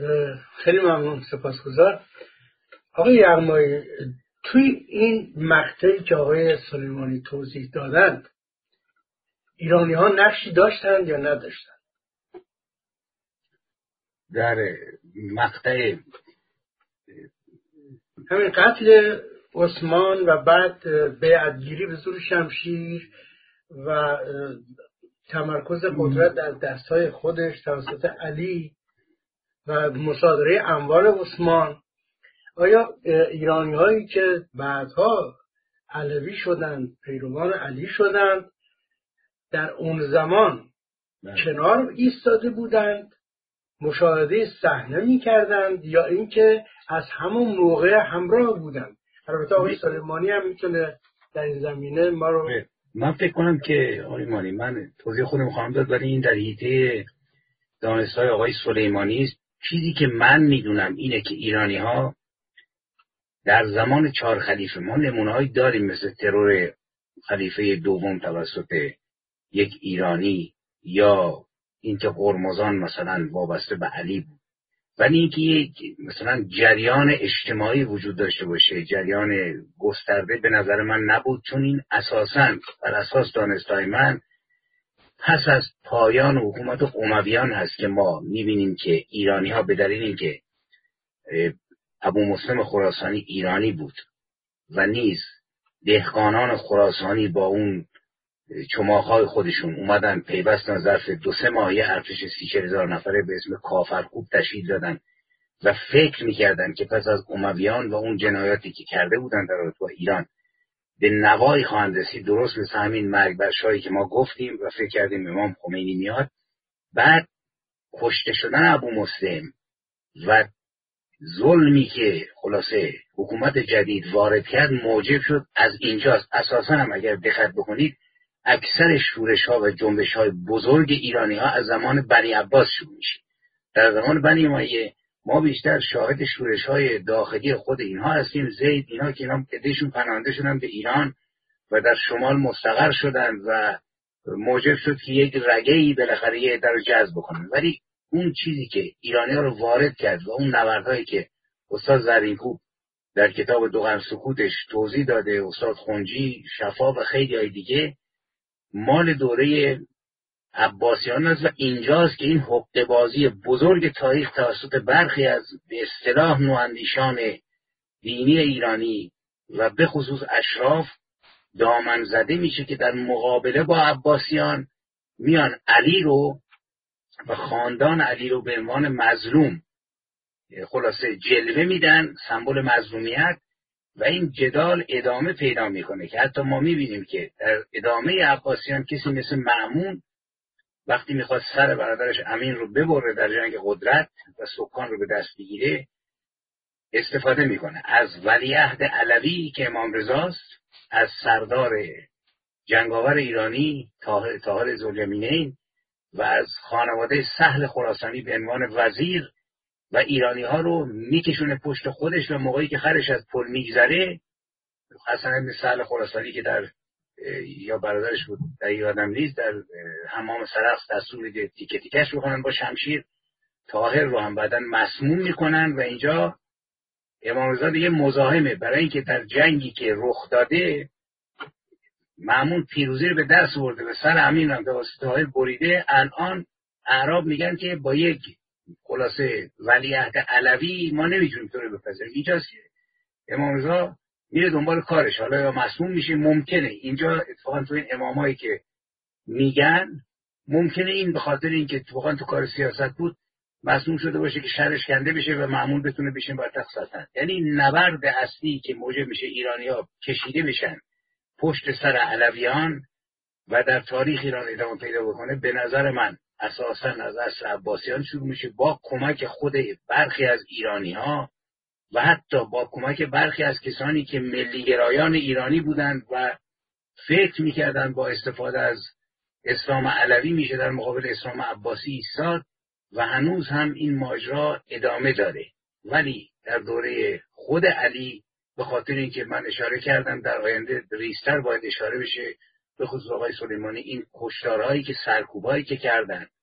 خیلی ممنون، سپاسگزار. آقای یغمایی، توی این مقطعی که آقای سلیمانی توضیح دادند ایرانی ها نقشی داشتند یا نداشتند؟ در مقطع همین قتل عثمان و بعد بیعتگیری به زور شمشیر و تمرکز قدرت در دستهای خودش توسط علی و مصادره اموال عثمان، آیا ایرانی هایی که بعدها علوی شدند، پیروان علی شدند، در اون زمان کنار ایستاده بودند، مشاهده صحنه می‌کردند، یا اینکه از همون موقع همراه بودند؟ البته آقای سلیمانی هم میتونه در این زمینه ما رو... من فکر کنم که آقای مانی، من توضیح خودم خواهم داد، ولی این در حیطه دانش‌های آقای سلیمانی است. چیزی که من میدونم اینه که ایرانی ها در زمان 4 خلیفه، ما نمونه‌هایی داریم مثل ترور خلیفه دوم توسط یک ایرانی، یا اینکه هرمزان مثلا وابسته به علی بود، ولی اینکه یک مثلا جریان اجتماعی وجود داشته باشه، جریان گسترده، به نظر من نبود، چون این اساساً بر اساس دانستای من پس از پایان حکومت امویان هست که ما می‌بینیم که ایرانی ها به دلیل اینکه ابو مسلم خراسانی ایرانی بود و نیز دهقانان خراسانی با اون چماق‌های خودشون اومدن پیوستن، ظرف 2-3 ماه ارتش 30-40 هزار نفره به اسم کافرکوب تشکیل دادن و فکر میکردن که پس از امویان و اون جنایاتی که کرده بودن در رابطه با ایران به نوایی خواهند رسید، درست مثل همین مرگ بر شاهی که ما گفتیم و فکر کردیم امام خمینی میاد. بعد کشته شدن ابو مسلم و ظلمی که خلاصه حکومت جدید وارد کرد موجب شد، از اینجاست اساسا هم اگر دقت بکنید اکثر شورش ها و جنبش های بزرگ ایرانی ها از زمان بنی عباس شروع میشه. در زمان بنی امیه ما بیشتر شاهد شورش های داخلی خود اینها هستیم. زید اینا که اینا ادهشون پناهنده شدن به ایران و در شمال مستقر شدن و موجب شد که یک رگه‌ای بالاخره یه عده رو جذب بکنن، ولی اون چیزی که ایرانی ها رو وارد کرد و اون نبردهایی که استاد زرینکوب در کتاب دو قرن سکوتش توضیح داده، استاد خنجی، شفا و خیلی های دیگه، مال دوره عباسیان است و اینجاست که این حقه‌بازی بزرگ تاریخ توسط برخی از به اصطلاح نواندیشان دینی ایرانی و به خصوص اشراف دامن زده میشه که در مقابله با عباسیان میان علی رو و خاندان علی رو به عنوان مظلوم خلاصه جلوه میدن، سمبل مظلومیت، و این جدال ادامه پیدا میکنه که حتی ما میبینیم که در ادامه عباسیان کسی مثل مأمون وقتی میخواد سر برادرش امین رو ببره در جنگ قدرت و سکان رو به دست بگیره، استفاده میکنه از ولیعهد علوی که امام رضاست، از سردار جنگاور ایرانی طاهر ذوالجمیلین و از خانواده سهل خراسانی به عنوان وزیر، و ایرانی ها رو میکشونه پشت خودش و موقعی که خرش از پل میگذره، حسن بن سهل خراسانی که در یا برادرش بود در یادم نیست، در حمام سرخس دستور میده تیکه تیکش بکنن با شمشیر، طاهر رو هم بعدن مسموم میکنن. و اینجا امام رضا دیگه مزاحمه برای اینکه در جنگی که رخ داده مأمون پیروزی رو به دست آورده و سر امین هم توسط طاهر بریده. الان اعراب میگن که با یک خلاصه ولیعهد علوی ما نمیتونیم تو رو بپذیریم. اینجاست که امام رضا میره دنبال کارش، حالا یا مسموم میشه، ممکنه اینجا اتفاقا تو این امامایی که میگن ممکنه این به خاطر اینکه اتفاقا تو کار سیاست بود مسموم شده باشه که شرش کنده بشه و مأمون بتونه بشین بر تخت سلطنت. یعنی نبرد اصلی که موجب میشه ایرانی‌ها کشیده بشن پشت سر علویان و در تاریخ ایران ادامه پیدا بکنه، به نظر من اساساً از عصر عباسیان شروع میشه با کمک خود برخی از ایرانی‌ها و حتی با کمک برخی از کسانی که ملیگرایان ایرانی بودند و فکر میکردند با استفاده از اسلام علوی میشه در مقابل اسلام عباسی ایستاد، و هنوز هم این ماجرا ادامه داره. ولی در دوره خود علی به خاطر اینکه من اشاره کردم در آینده ریزتر باید اشاره بشه، به خصوص آقای سلیمانی، این کشتارهایی که سرکوبایی که کردن